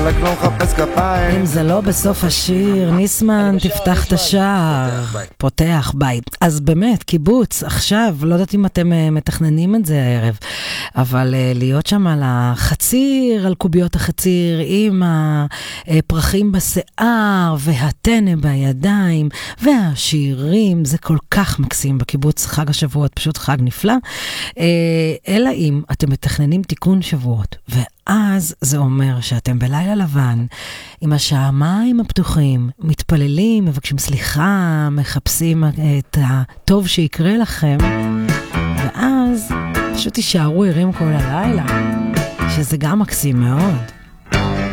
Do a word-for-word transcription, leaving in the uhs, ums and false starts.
רק לא מחפש כפיים. אם זה לא בסוף השיר, ניסמן, תפתח את השער. פותח בית. אז באמת, קיבוץ, עכשיו, לא יודעת אם אתם מתכננים את זה הערב, אבל להיות שם על החציר, על קוביות החציר, עם הפרחים בשיער, והטנא בידיים, והשירים, זה כל כך מקסים בקיבוץ חג השבועות, פשוט חג נפלא. אלא אם אתם מתכננים תיקון שבועות, ואז זה אומר שאתם בלילה לבן, עם השעמיים הפתוחים, מתפללים, מבקשים סליחה, מחפשים את הטוב שיקרה לכם, ואז פשוט תישארו ערים כל הלילה, שזה גם מקסים מאוד.